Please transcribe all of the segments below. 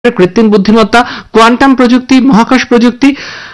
কৃত্রিম বুদ্ধিমত্তা, কোয়ান্টাম প্রযুক্তি, মহাকাশ প্রযুক্তি,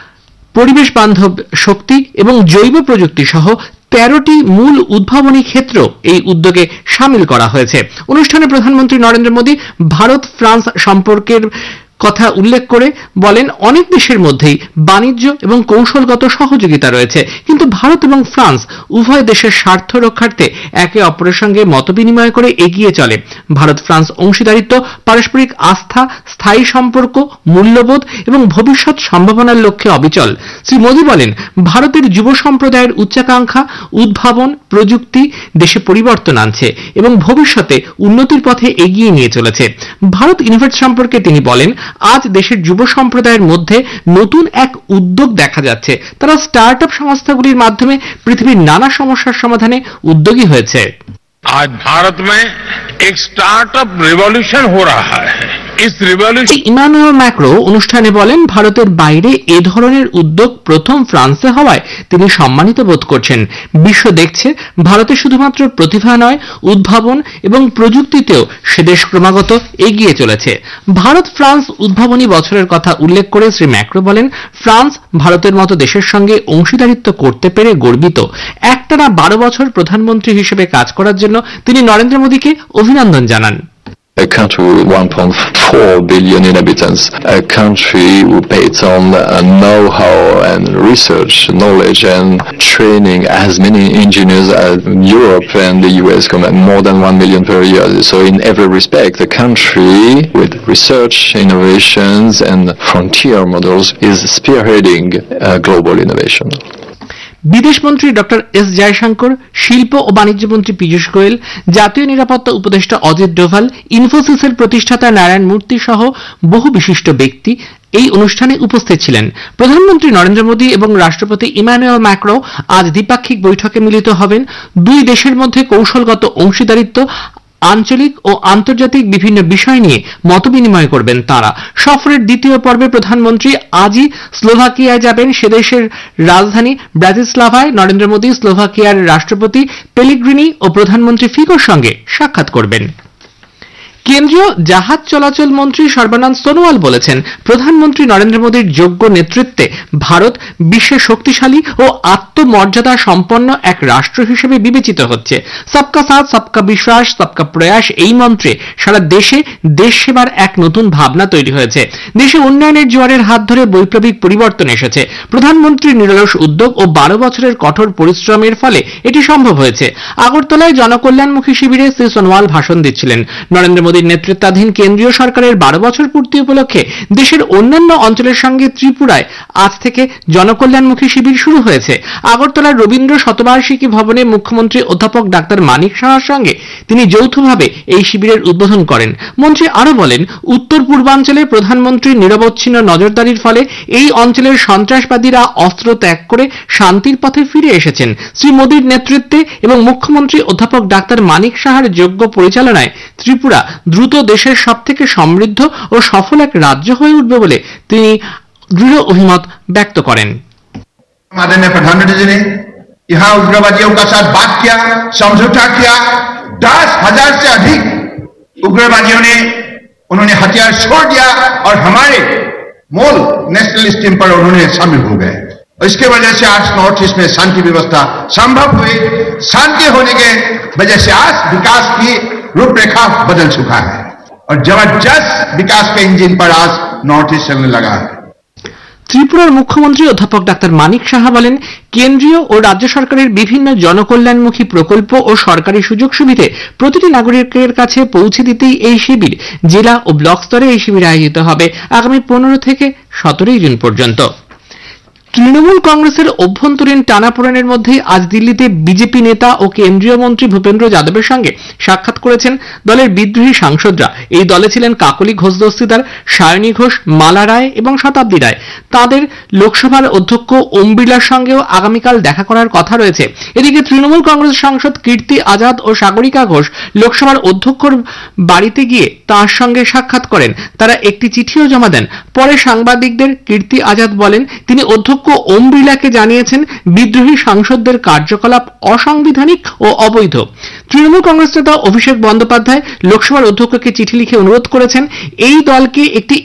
পরিবেশ বান্ধব শক্তি এবং জৈব প্রযুক্তি সহ 13টি মূল উদ্ভাবনী ক্ষেত্র এই উদ্যোগে শামিল করা হয়েছে। অনুষ্ঠানে প্রধানমন্ত্রী নরেন্দ্র মোদী ভারত ফ্রান্স সম্পর্কের কথা উল্লেখ করে বলেন, অনেক দেশের মধ্যেই বাণিজ্য এবং কৌশলগত সহযোগিতা রয়েছে, কিন্তু ভারত এবং ফ্রান্স উভয় দেশের স্বার্থ রক্ষার্থে একে অপরের সঙ্গে মতবিনিময় করে এগিয়ে চলে। ভারত ফ্রান্স অংশীদারিত্ব পারস্পরিক আস্থা, স্থায়ী সম্পর্ক, মূল্যবোধ এবং ভবিষ্যৎ সম্ভাবনার লক্ষ্যে অবিচল। শ্রী মোদী বলেন, ভারতের যুব সম্প্রদায়ের উচ্চাকাঙ্ক্ষা, উদ্ভাবন, প্রযুক্তি দেশে পরিবর্তন আনছে এবং ভবিষ্যতে উন্নতির পথে এগিয়ে নিয়ে চলেছে। ভারত ইনোভেট সম্পর্কে তিনি বলেন, আজ দেশের যুব সম্প্রদায়ের মধ্যে নতুন এক উদ্যোগ দেখা যাচ্ছে। তারা স্টার্ট আপ সংস্থাগুলির মাধ্যমে পৃথিবীর নানা সমস্যার সমাধানে উদ্যোগী হয়েছে। आज भारत में एक स्टार्टअप रिवॉल्यूशन हो रहा है। इस रिवॉल्यूशन ইমানুয়েল ম্যাক্রো অনুষ্ঠানে বলেন, ভারতের বাইরে এ ধরনের উদ্যোগ প্রথম ফ্রান্সে হওয়ায় তিনি সম্মানিত বোধ করছেন। বিশ্ব দেখছে ভারতে শুধুমাত্র প্রতিভা নয়, উদ্ভাবন এবং প্রযুক্তিতেও সে দেশ ক্রমাগত এগিয়ে চলেছে। ভারত ফ্রান্স উদ্ভাবনী বছরের কথা উল্লেখ করে শ্রী ম্যাক্রো বলেন, ফ্রান্স ভারতের মতো দেশের সঙ্গে অংশীদারিত্ব করতে পেরে গর্বিত। একটানা 12 বছর প্রধানমন্ত্রী হিসেবে কাজ করার জন্য তিনি নরেন্দ্র মোদীকে অভিনন্দন জানান। A country with 1.4 billion inhabitants, a country who pays on know-how and research, knowledge and training as many engineers as Europe and the US combined, more than 1 million per year. So in every respect, the country with research, innovations and frontier models is spearheading global innovation. বিদেশমন্ত্রী doctor S Jaishankar, শিল্প ও বাণিজ্য মন্ত্রী পীযূষ গোয়েল, জাতীয় নিরাপত্তা উপদেষ্টা অজিত ডোভাল, ইনফোসিসের প্রতিষ্ঠাতা নারায়ণ মূর্তি সহ বহু বিশিষ্ট ব্যক্তি এই অনুষ্ঠানে উপস্থিত ছিলেন। প্রধানমন্ত্রী নরেন্দ্র মোদী এবং রাষ্ট্রপতি ইমানুয়েল ম্যাক্রো আজ দ্বিপাক্ষিক বৈঠকে মিলিত হবেন। দুই দেশের মধ্যে কৌশলগত অংশীদারিত্ব, আঞ্চলিক ও আন্তর্জাতিক বিভিন্ন বিষয় নিয়ে মতবিনিময় করবেন তাঁরা। সফরের দ্বিতীয় পর্বে প্রধানমন্ত্রী আজই স্লোভাকিয়ায় যাবেন। সে দেশের রাজধানী ব্রাতিস্লাভায় নরেন্দ্র মোদী স্লোভাকিয়ার রাষ্ট্রপতি পেলিগ্রিনি ও প্রধানমন্ত্রী ফিকোর সঙ্গে সাক্ষাৎ করবেন। কেন্দ্রীয় জাহাজ চলাচল মন্ত্রী সর্বানন্দ সোনোয়াল বলেছেন, প্রধানমন্ত্রী নরেন্দ্র মোদীর যোগ্য নেতৃত্বে ভারত বিশ্বের শক্তিশালী ও আত্মমর্যাদা সম্পন্ন এক রাষ্ট্র হিসেবে বিবেচিত হচ্ছে। সবকা সাথ, সবকা বিশ্বাস, সবকা প্রয়াস এই মন্ত্রে সারা দেশে দেশ সেবার এক নতুন ভাবনা তৈরি হয়েছে। দেশে উন্নয়নের জোয়ারের হাত ধরে বৈপ্লবিক পরিবর্তন এসেছে। প্রধানমন্ত্রীর নিরলস উদ্যোগ ও 12 বছরের কঠোর পরিশ্রমের ফলে এটি সম্ভব হয়েছে। আগরতলায় জনকল্যাণমুখী শিবিরে শ্রী সোনোয়াল ভাষণ দিচ্ছিলেন। নরেন্দ্র মোদীর নেতৃত্বাধীন কেন্দ্রীয় সরকারের 12 বছর পূর্তি উপলক্ষে দেশের অন্যান্য অঞ্চলের সঙ্গে ত্রিপুরায় আজ থেকে জনকল্যাণমুখী শিবির শুরু হয়েছে। আগরতলার রবীন্দ্র শতবার্ষিকী ভবনে মুখ্যমন্ত্রী অধ্যাপক ডাক্তার মানিক সাহার সঙ্গে তিনি যৌথভাবে এই শিবিরের উদ্বোধন করেন। মন্ত্রী আরো বলেন, উত্তর পূর্বাঞ্চলে প্রধানমন্ত্রীর নিরবচ্ছিন্ন নজরদারির ফলে এই অঞ্চলের সন্ত্রাসবাদীরা অস্ত্র ত্যাগ করে শান্তির পথে ফিরে এসেছেন। শ্রী মোদীর নেতৃত্বে এবং মুখ্যমন্ত্রী অধ্যাপক ডাক্তার মানিক সাহার যোগ্য পরিচালনায় ত্রিপুরা দ্রুত দেশের সবথেকে সমৃদ্ধ ও সফল এক রাজ্য হয়ে উঠবে বলে তিনি দৃঢ় অভিমত ব্যক্ত করেন। माननीय प्रधानमंत्री जी ने यहाँ उग्रवादियों का साथ बात किया, समझौता किया। 10,000 से अधिक उग्रवादियों ने उन्होंने हथियार छोड़ दिया और हमारे मूल नेशनलिस्ट टीम पर उन्होंने शामिल हो गए। इसके वजह से आज नॉर्थ ईस्ट में शांति व्यवस्था संभव हुई। शांति होने के वजह से आज विकास की रूपरेखा बदल चुका है और जबरदस्त विकास के इंजन पर आज नॉर्थ ईस्ट चलने लगा है। ত্রিপুরার মুখ্যমন্ত্রী অধ্যাপক ডাক্তার মানিক সাহা বলেন, কেন্দ্রীয় ও রাজ্য সরকারের বিভিন্ন জনকল্যাণমুখী প্রকল্প ও সরকারি সুযোগ সুবিধে প্রতিটি নাগরিকের কাছে পৌঁছে দিতেই এই শিবির জেলা ও ব্লক স্তরে এই শিবির আয়োজিত হবে আগামী 15 থেকে 17 জুন পর্যন্ত। তৃণমূল কংগ্রেসের অভ্যন্তরীণ টানাপোড়েনের মধ্যে আজ দিল্লিতে বিজেপি নেতা ও কেন্দ্রীয় মন্ত্রী ভূপেন্দ্র যাদবের সঙ্গে সাক্ষাৎ করেছেন দলের বিদ্রোহী সাংসদরা। এই দলে ছিলেন কাকলি ঘোষ দস্তিদার, সায়নী ঘোষ, মালা রায় এবং শতাব্দী রায়। তাদের লোকসভার অধ্যক্ষ ওম বিড়লার সঙ্গেও আগামীকাল দেখা করার কথা রয়েছে। এদিকে তৃণমূল কংগ্রেস সাংসদ কীর্তি আজাদ ও সাগরিকা ঘোষ লোকসভার অধ্যক্ষর বাড়িতে গিয়ে তাঁর সঙ্গে সাক্ষাৎ করেন। তারা একটি চিঠিও জমা দেন। পরে সাংবাদিকদের কীর্তি আজাদ বলেন, তিনি অধ্যক্ষ ওম বিড়লাকে জানিয়েছেন বিদ্রোহী সাংসদদের কার্যকলাপ অসাংবিধানিক ও অবৈধ। তৃণমূল কংগ্রেস নেতা অভিষেক বন্দ্যোপাধ্যায় লোকসভার অধ্যক্ষকে চিঠি লিখে অনুরোধ করেছেন এই দলকে একটি